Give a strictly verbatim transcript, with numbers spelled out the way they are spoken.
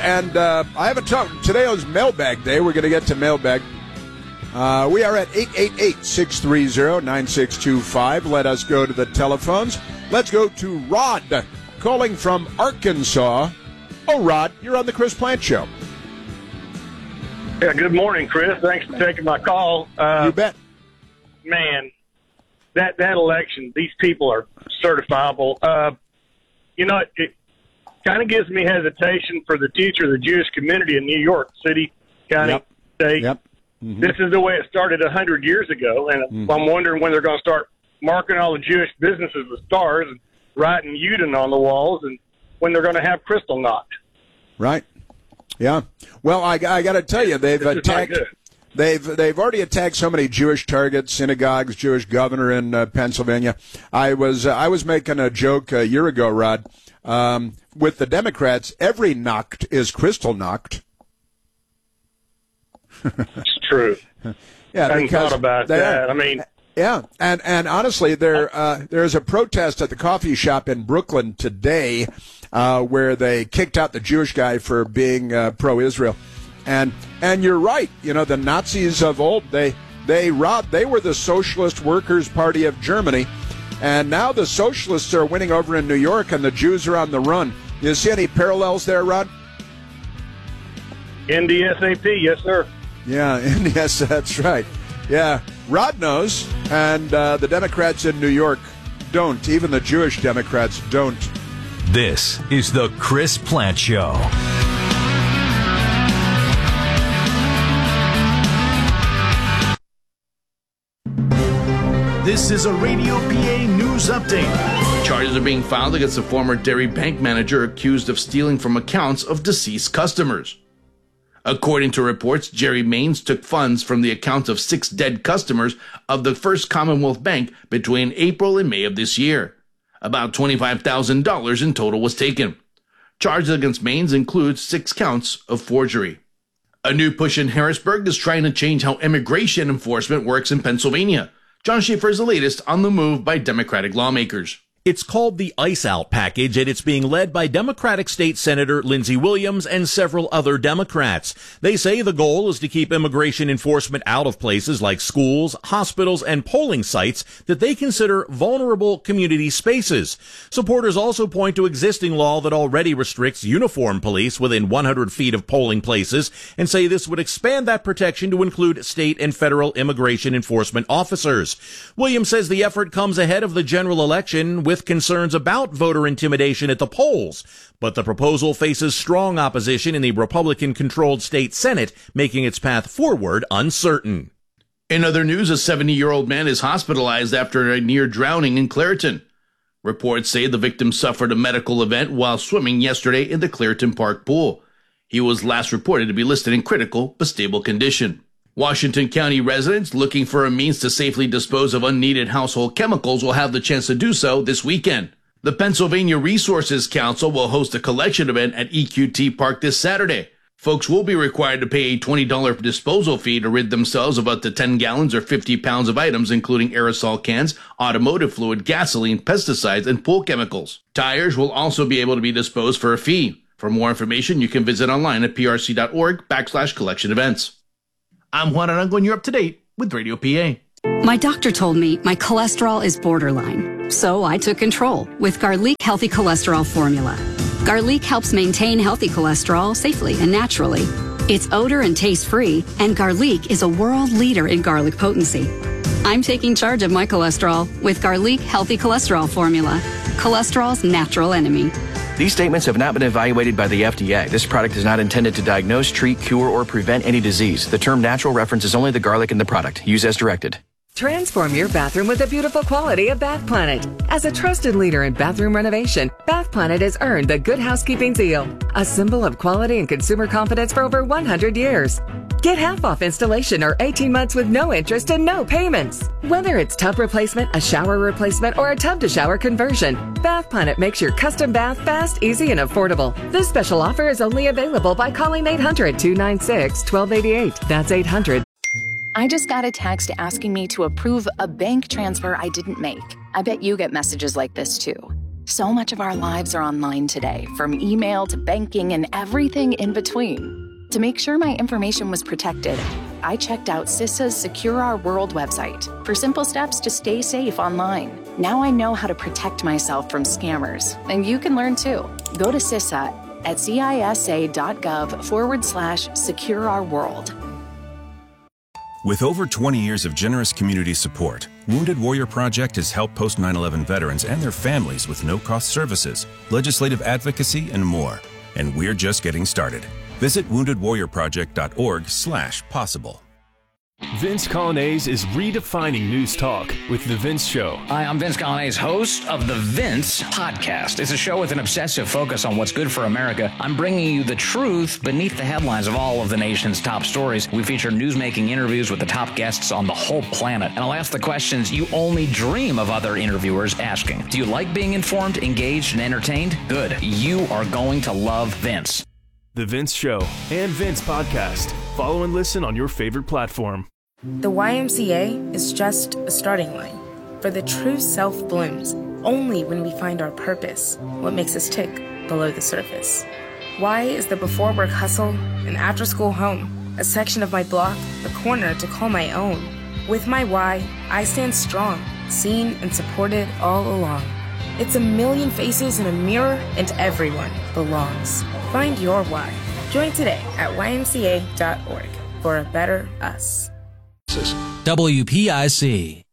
And uh, I haven't talked. Today was mailbag day. We're going to get to mailbag. Uh, we are at eight eight eight, six three zero, nine six two five. Let us go to the telephones. Let's go to Rod, calling from Arkansas. Oh, Rod, you're on the Chris Plant Show. Yeah, good morning, Chris. Thanks for taking my call. Uh, you bet. Man, that, that election, these people are certifiable. Uh, you know, it, it kind of gives me hesitation for the future of the Jewish community in New York City, county, yep. state. Yep. Mm-hmm. This is the way it started one hundred years ago, and mm-hmm. I'm wondering when they're going to start marking all the Jewish businesses with stars and writing Yudin on the walls, and when they're going to have Kristallnacht. Right. Yeah. Well, I, I got to tell you, they've this attacked. They've they've already attacked so many Jewish targets, synagogues, Jewish governor in uh, Pennsylvania. I was uh, I was making a joke a year ago, Rod. Um, with the Democrats, every Nacht is Kristallnacht. It's true. Yeah, I hadn't thought about that. I mean, yeah, and and honestly, there uh, there's a protest at the coffee shop in Brooklyn today, uh, where they kicked out the Jewish guy for being uh, pro-Israel, and and you're right. You know, the Nazis of old, they they robbed. They were the Socialist Workers' Party of Germany, and now the socialists are winning over in New York, and the Jews are on the run. You see any parallels there, Rod? N D S A P, yes, sir. Yeah, yes, that's right. Yeah, Rod knows, and uh, the Democrats in New York don't. Even the Jewish Democrats don't. This is the Chris Plant Show. This is a Radio P A news update. Charges are being filed against a former dairy bank manager accused of stealing from accounts of deceased customers. According to reports, Jerry Maines took funds from the accounts of six dead customers of the First Commonwealth Bank between April and May of this year. About twenty-five thousand dollars in total was taken. Charges against Maines include six counts of forgery. A new push in Harrisburg is trying to change how immigration enforcement works in Pennsylvania. John Schaefer is the latest on the move by Democratic lawmakers. It's called the ICE Out package, and it's being led by Democratic State Senator Lindsey Williams and several other Democrats. They say the goal is to keep immigration enforcement out of places like schools, hospitals, and polling sites that they consider vulnerable community spaces. Supporters also point to existing law that already restricts uniformed police within one hundred feet of polling places and say this would expand that protection to include state and federal immigration enforcement officers. Williams says the effort comes ahead of the general election with concerns about voter intimidation at the polls, but the proposal faces strong opposition in the Republican-controlled state Senate, making its path forward uncertain. In other news, a seventy-year-old man is hospitalized after a near drowning in Clairton. Reports say the victim suffered a medical event while swimming yesterday in the Clairton Park pool. He was last reported to be listed in critical but stable condition. Washington County residents looking for a means to safely dispose of unneeded household chemicals will have the chance to do so this weekend. The Pennsylvania Resources Council will host a collection event at E Q T Park this Saturday. Folks will be required to pay a twenty dollars disposal fee to rid themselves of up to ten gallons or fifty pounds of items, including aerosol cans, automotive fluid, gasoline, pesticides, and pool chemicals. Tires will also be able to be disposed for a fee. For more information, you can visit online at prc.org backslash collection events. I'm Juan Arango, and you're up to date with Radio P A. My doctor told me my cholesterol is borderline, so I took control with Garlic Healthy Cholesterol Formula. Garlic helps maintain healthy cholesterol safely and naturally. It's odor and taste free, and Garlic is a world leader in garlic potency. I'm taking charge of my cholesterol with Garlic Healthy Cholesterol Formula, cholesterol's natural enemy. These statements have not been evaluated by the F D A. This product is not intended to diagnose, treat, cure, or prevent any disease. The term natural references only the garlic in the product. Use as directed. Transform your bathroom with the beautiful quality of Bath Planet. As a trusted leader in bathroom renovation, Bath Planet has earned the Good Housekeeping seal, a symbol of quality and consumer confidence for over one hundred years. Get half off installation or eighteen months with no interest and no payments. Whether it's tub replacement, a shower replacement, or a tub-to-shower conversion, Bath Planet makes your custom bath fast, easy, and affordable. This special offer is only available by calling eight hundred, two nine six, one two eight eight. That's eight hundred. I just got a text asking me to approve a bank transfer I didn't make. I bet you get messages like this too. So much of our lives are online today, from email to banking and everything in between. To make sure my information was protected, I checked out CISA's Secure Our World website for simple steps to stay safe online. Now I know how to protect myself from scammers, and you can learn too. Go to CISA at cisa.gov forward slash secure our world. With over twenty years of generous community support, Wounded Warrior Project has helped post nine eleven veterans and their families with no-cost services, legislative advocacy, and more. And we're just getting started. Visit wounded warrior project dot org slash possible. Vince Colonnese is redefining news talk with The Vince Show. Hi, I'm Vince Colonnese, host of The Vince Podcast. It's a show with an obsessive focus on what's good for America. I'm bringing you the truth beneath the headlines of all of the nation's top stories. We feature news-making interviews with the top guests on the whole planet. And I'll ask the questions you only dream of other interviewers asking. Do you like being informed, engaged, and entertained? Good. You are going to love Vince. The Vince Show and Vince Podcast. Follow and listen on your favorite platform. The Y M C A is just a starting line, for the true self blooms only when we find our purpose, what makes us tick below the surface. Y is the before work hustle, an after school home, a section of my block, a corner to call my own. With my Y, I stand strong, seen and supported all along. It's a million faces in a mirror, and everyone belongs. Find your why. Join today at Y M C A dot org for a better us. W P I C.